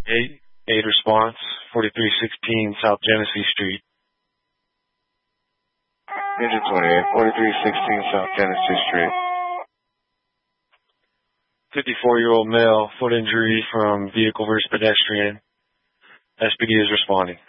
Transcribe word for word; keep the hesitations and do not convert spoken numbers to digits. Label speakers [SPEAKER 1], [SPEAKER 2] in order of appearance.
[SPEAKER 1] eight, eight response, forty-three sixteen South Genesee Street.
[SPEAKER 2] Engine twenty-eight, forty-three sixteen South Genesee Street.
[SPEAKER 1] fifty-four-year-old male, foot injury from vehicle versus pedestrian. S P D is responding.